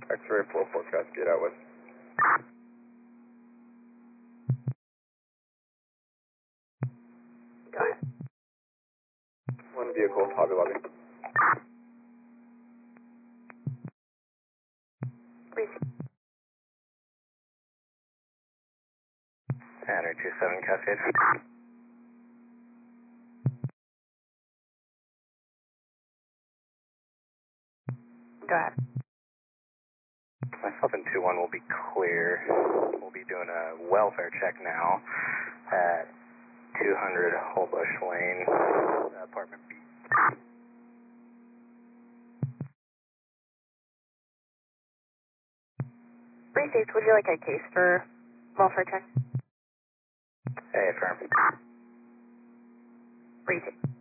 X-ray flow forecast, get out with. Go ahead. One vehicle, Hobby Lobby. Receive. Tanner 27 Cascade. Go ahead. Myself and 2-1 will be clear. We'll be doing a welfare check now at 200 Holbush Lane, apartment B. 36, would you like a case for welfare check? Hey, affirm. 36.